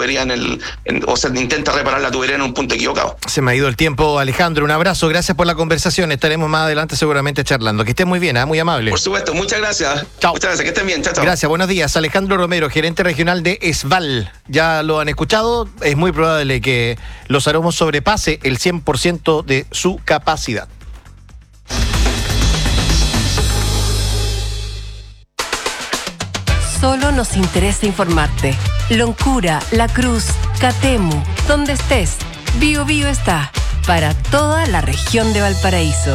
tubería o se intenta reparar la tubería en un punto equivocado. Se me ha ido el tiempo, Alejandro. Un abrazo, gracias por la conversación. Estaremos más adelante seguramente charlando. Que estés muy bien, muy amable. Por supuesto, muchas gracias. Chao. Muchas gracias, que estén bien. Chao, chao. Gracias, buenos días. Alejandro Romero, gerente regional de ESVAL. Ya lo han escuchado, es muy probable que Los Aromos sobrepase el 100% de su capacidad. Solo nos interesa informarte. Loncura, La Cruz, Catemu, donde estés, Bio Bio está para toda la región de Valparaíso.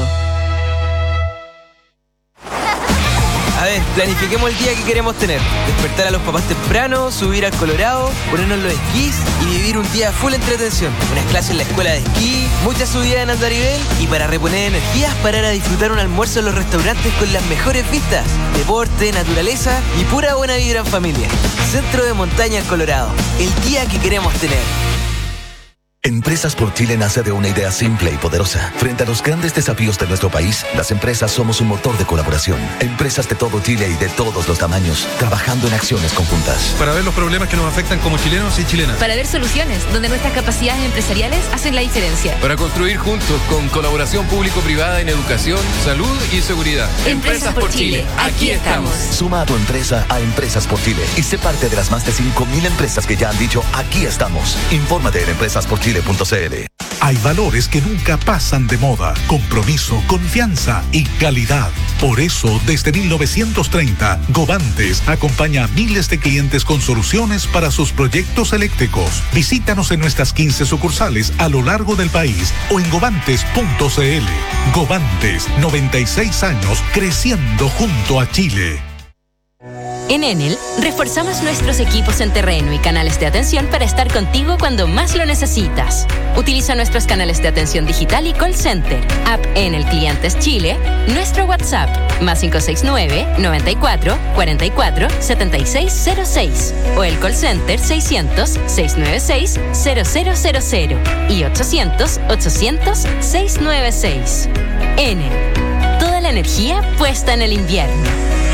A ver, planifiquemos el día que queremos tener. Despertar a los papás temprano, subir al Colorado, ponernos los esquís y vivir un día full entretención. Unas clases en la escuela de esquí, muchas subidas en andarivel y para reponer energías, parar a disfrutar un almuerzo en los restaurantes con las mejores vistas. Deporte, naturaleza y pura buena vibra en familia. Centro de Montaña El Colorado. El día que queremos tener. Empresas por Chile nace de una idea simple y poderosa. Frente a los grandes desafíos de nuestro país, las empresas somos un motor de colaboración. Empresas de todo Chile y de todos los tamaños, trabajando en acciones conjuntas. Para ver los problemas que nos afectan como chilenos y chilenas. Para ver soluciones donde nuestras capacidades empresariales hacen la diferencia. Para construir juntos con colaboración público-privada en educación, salud y seguridad. Empresas por Chile, aquí estamos. Suma a tu empresa a Empresas por Chile y sé parte de las más de 5.000 empresas que ya han dicho aquí estamos. Infórmate en empresasporchile.cl. Hay valores que nunca pasan de moda: compromiso, confianza y calidad. Por eso, desde 1930, Govantes acompaña a miles de clientes con soluciones para sus proyectos eléctricos. Visítanos en nuestras 15 sucursales a lo largo del país o en govantes.cl. Govantes, 96 años creciendo junto a Chile. En Enel, reforzamos nuestros equipos en terreno y canales de atención para estar contigo cuando más lo necesitas. Utiliza nuestros canales de atención digital y call center, app Enel Clientes Chile, nuestro WhatsApp, +569 94 44 7606 o el call center 600 696 0000 y 800 800 696. Enel, toda la energía puesta en el invierno.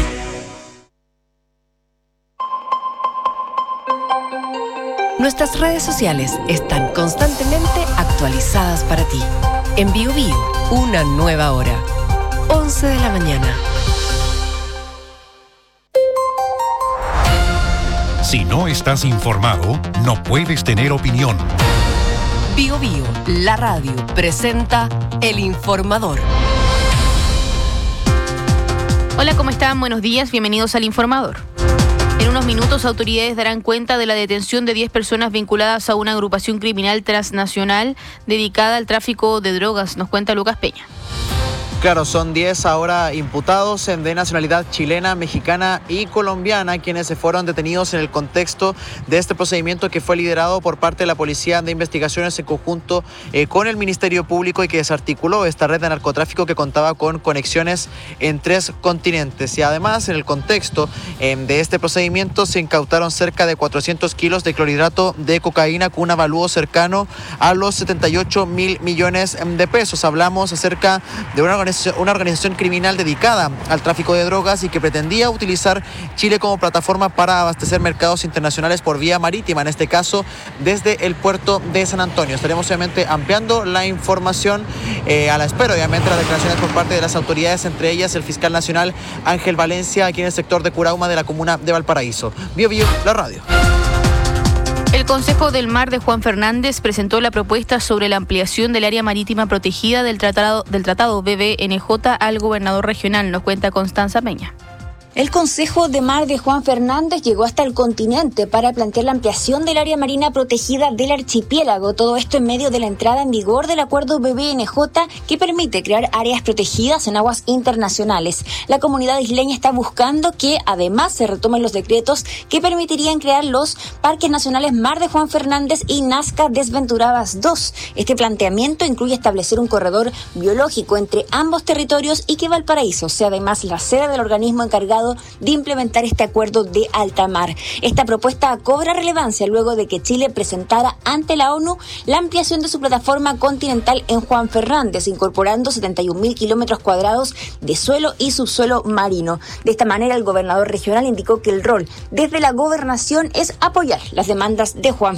Nuestras redes sociales están constantemente actualizadas para ti. En Bio Bio, una nueva hora. 11 de la mañana. Si no estás informado, no puedes tener opinión. Bio Bio, la radio, presenta El Informador. Hola, ¿cómo están? Buenos días, bienvenidos al Informador. En unos minutos, autoridades darán cuenta de la detención de 10 personas vinculadas a una agrupación criminal transnacional dedicada al tráfico de drogas, nos cuenta Lucas Peña. Claro, son 10 ahora imputados de nacionalidad chilena, mexicana y colombiana, quienes se fueron detenidos en el contexto de este procedimiento que fue liderado por parte de la Policía de Investigaciones en conjunto con el Ministerio Público y que desarticuló esta red de narcotráfico que contaba con conexiones en 3 continentes. Y además, en el contexto de este procedimiento se incautaron cerca de 400 kilos de clorhidrato de cocaína con un avalúo cercano a los 78 mil millones de pesos. Hablamos acerca de una organización criminal dedicada al tráfico de drogas y que pretendía utilizar Chile como plataforma para abastecer mercados internacionales por vía marítima, en este caso desde el puerto de San Antonio. Estaremos obviamente ampliando la información a la espera, obviamente, las declaraciones por parte de las autoridades, entre ellas el fiscal nacional Ángel Valencia, aquí en el sector de Curauma de la comuna de Valparaíso. Bio Bio, la radio. El Consejo del Mar de Juan Fernández presentó la propuesta sobre la ampliación del área marítima protegida del tratado BBNJ al gobernador regional, nos cuenta Constanza Peña. El Consejo de Mar de Juan Fernández llegó hasta el continente para plantear la ampliación del área marina protegida del archipiélago. Todo esto en medio de la entrada en vigor del acuerdo BBNJ que permite crear áreas protegidas en aguas internacionales. La comunidad isleña está buscando que además se retomen los decretos que permitirían crear los parques nacionales Mar de Juan Fernández y Nazca Desventuradas II. Este planteamiento incluye establecer un corredor biológico entre ambos territorios y que Valparaíso sea además la sede del organismo encargado de implementar este acuerdo de alta mar. Esta propuesta cobra relevancia luego de que Chile presentara ante la ONU la ampliación de su plataforma continental en Juan Fernández, incorporando 71.000 kilómetros cuadrados de suelo y subsuelo marino. De esta manera, el gobernador regional indicó que el rol desde la gobernación es apoyar las demandas de Juan